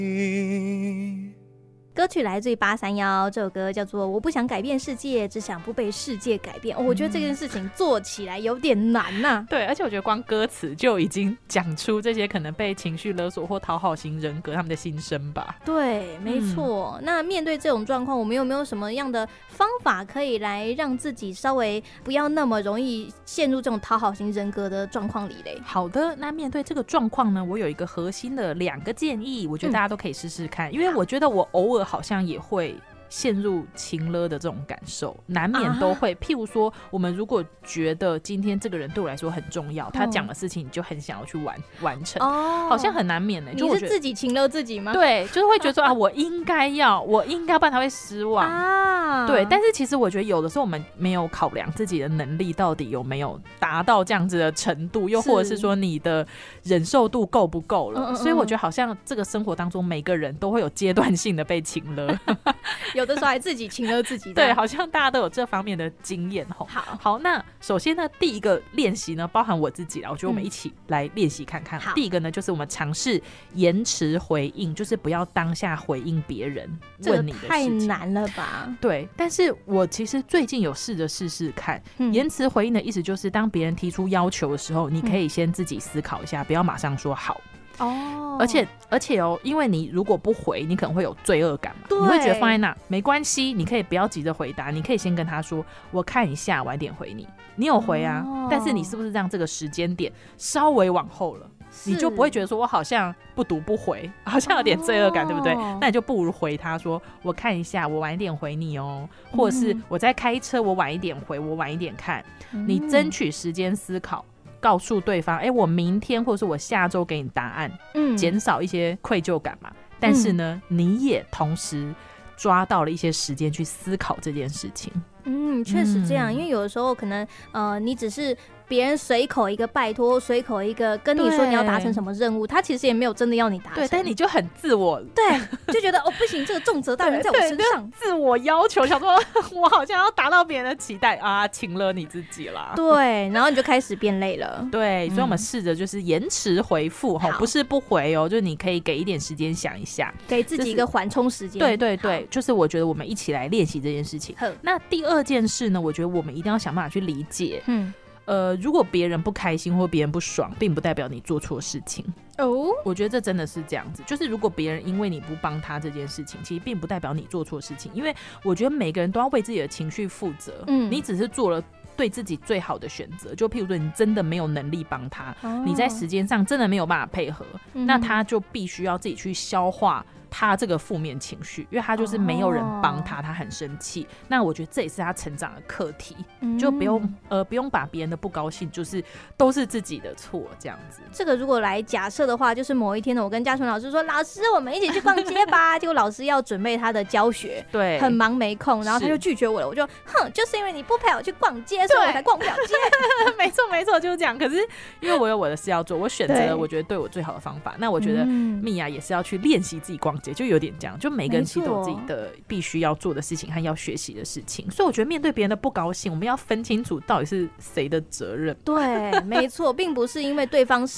歌曲来自于831，这首歌叫做《我不想改变世界，只想不被世界改变》。我觉得这件事情做起来有点难啊。 对，而且我觉得光歌词就已经讲出这些可能被情绪勒索或讨好型人格他们的心声吧。 对，没错。那面对这种状况，我们有没有什么样的方法可以来让自己稍微不要那么容易陷入这种讨好型人格的状况里嘞？ 好的，那面对这个状况呢，我有一个核心的2个建议，我觉得大家都可以试试看，因为我觉得我偶尔好像也会陷入情勒的这种感受，难免都会。譬如说，我们如果觉得今天这个人对我来说很重要，他讲的事情你就很想要去完成，好像很难免就你是自己情勒自己吗？ 对，就是会觉得说我应该要，不然他会失望对，但是其实我觉得有的时候我们没有考量自己的能力到底有没有达到这样子的程度，又或者是说你的忍受度够不够了。所以我觉得好像这个生活当中每个人都会有阶段性的被情勒有的时候还自己情勒自己对，好像大家都有这方面的经验。好，那首先呢，第一个练习呢，包含我自己啦，我觉得我们一起来练习看看。第一个呢，就是我们尝试延迟回应，就是不要当下回应别人问你的事情。 太难了吧？ 对，但是我其实最近有试着试试看，延迟回应的意思就是当别人提出要求的时候，你可以先自己思考一下，不要马上说好。而且因为你如果不回，你可能会有罪恶感嘛，你会觉得放在那没关系，你可以不要急着回答，你可以先跟他说我看一下，晚点回你。你有回啊，但是你是不是让这个时间点稍微往后了，你就不会觉得说我好像不读不回，好像有点罪恶感，对不对？那你就不如回他说我看一下，我晚一点回你哦，或者是我在开车，我晚一点回，我晚一点看。你争取时间思考，告诉对方我明天或者是我下周给你答案，减少一些愧疚感嘛。但是呢，你也同时抓到了一些时间去思考这件事情。 确实这样，因为有的时候可能你只是别人随口一个拜托，随口一个跟你说你要达成什么任务，他其实也没有真的要你达成。 对，但你就很自我， 对，就觉得不行，这个重责大任在我身上， 自我要求，想说我好像要达到别人的期待啊，请了你自己啦。 对，然后你就开始变累了。 对，所以我们试着就是延迟回复，不是不回哦，就是你可以给一点时间想一下， 给自己一个缓冲时间。 对对对，就是我觉得我们一起来练习这件事情。那第二件事呢，我觉得我们一定要想办法去理解，如果别人不开心或别人不爽，并不代表你做错事情。我觉得这真的是这样子，就是如果别人因为你不帮他这件事情，其实并不代表你做错事情，因为我觉得每个人都要为自己的情绪负责。你只是做了对自己最好的选择，就譬如说你真的没有能力帮他，你在时间上真的没有办法配合，那他就必须要自己去消化他这个负面情绪，因为他就是没有人帮他，他很生气。那我觉得这也是他成长的课题，就不用把别人的不高兴就是都是自己的错这样子。 这个如果来假设的话，就是某一天呢，我跟嘉纯老师说，老师我们一起去逛街吧，结果老师要准备他的教学， 对， 很忙没空，然后他就拒绝我了，我就就是因为你不陪我去逛街，所以我才逛不了街。 没错没错，就是这样。可是因为我有我的事要做，我选择了我觉得对我最好的方法。那我觉得蜜雅也是要去练习自己逛街，就有点这样，就每个人其实都有自己的必须要做的事情和要学习的事情。所以我觉得面对别人的不高兴，我们要分清楚到底是谁的责任。 对，没错，并不是因为对方